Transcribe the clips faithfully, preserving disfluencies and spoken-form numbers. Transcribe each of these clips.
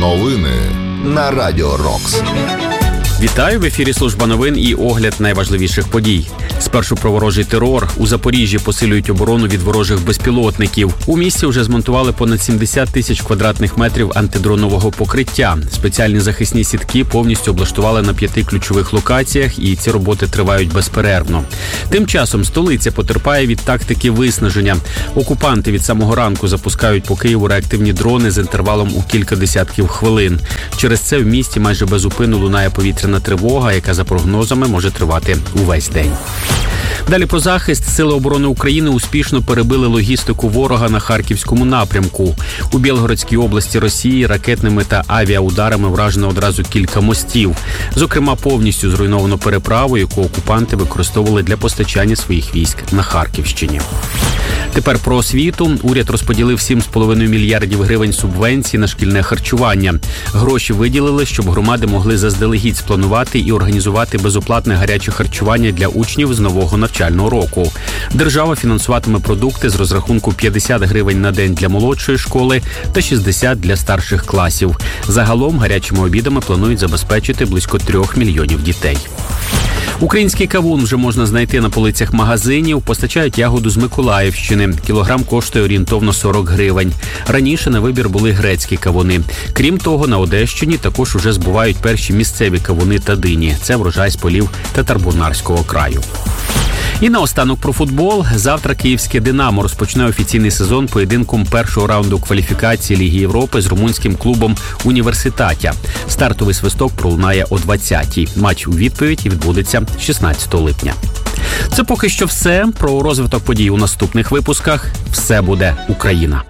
Новини на Радіо Рокс. Вітаю, в ефірі служба новин і огляд найважливіших подій. Спершу про ворожий терор. У Запоріжжі посилюють оборону від ворожих безпілотників. У місті вже змонтували понад сімдесят тисяч квадратних метрів антидронового покриття. Спеціальні захисні сітки повністю облаштували на п'яти ключових локаціях, і ці роботи тривають безперервно. Тим часом столиця потерпає від тактики виснаження. Окупанти від самого ранку запускають по Києву реактивні дрони з інтервалом у кілька десятків хвилин. Через це в місті майже безупинно лунає повітряна тривога, яка за прогнозами може тривати увесь день. Далі про захист. Сили оборони України успішно перебили логістику ворога на Харківському напрямку. У Білгородській області Росії ракетними та авіаударами вражено одразу кілька мостів. Зокрема, повністю зруйновано переправу, яку окупанти використовували для постачання своїх військ на Харківщині. Тепер про освіту. Уряд розподілив сім з половиною мільярдів гривень субвенцій на шкільне харчування. Гроші виділили, щоб громади могли заздалегідь спланувати і організувати безоплатне гаряче харчування для учнів з нового навчального року. Держава фінансуватиме продукти з розрахунку п'ятдесят гривень на день для молодшої школи та шістдесят для старших класів. Загалом гарячими обідами планують забезпечити близько трьох мільйонів дітей. Український кавун вже можна знайти на полицях магазинів. Постачають ягоду з Миколаївщини. Кілограм коштує орієнтовно сорок гривень. Раніше на вибір були грецькі кавуни. Крім того, на Одещині також уже збувають перші місцеві кавуни та дині. Це врожай з полів Татарбунарського краю. І наостанок про футбол. Завтра київське «Динамо» розпочне офіційний сезон поєдинком першого раунду кваліфікації Ліги Європи з румунським клубом «Університатя». Стартовий свисток пролунає о двадцятій. Матч у відповідь відбудеться шістнадцятого липня. Це поки що все. Про розвиток подій у наступних випусках. Все буде Україна.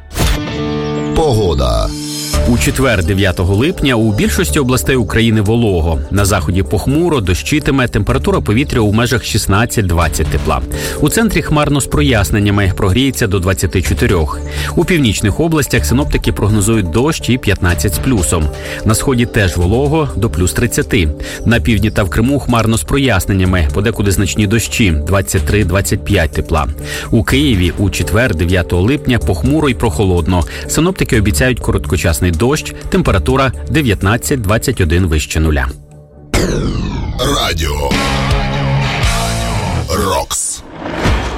Погода. У четвер, дев'ятого липня, у більшості областей України волого. На заході похмуро, дощитиме, температура повітря у межах шістнадцять-двадцять тепла. У центрі хмарно з проясненнями, прогріється до двадцяти чотирьох. У північних областях синоптики прогнозують дощ і п'ятнадцять з плюсом. На сході теж волого, до плюс тридцяти. На півдні та в Криму хмарно з проясненнями, подекуди значні дощі, двадцять три - двадцять п'ять тепла. У Києві у четвер, дев'ятого липня, похмуро і прохолодно. Синоптики обіцяють короткочасний дощ, температура дев'ятнадцять - двадцять один вище нуля. Радіо Рокс.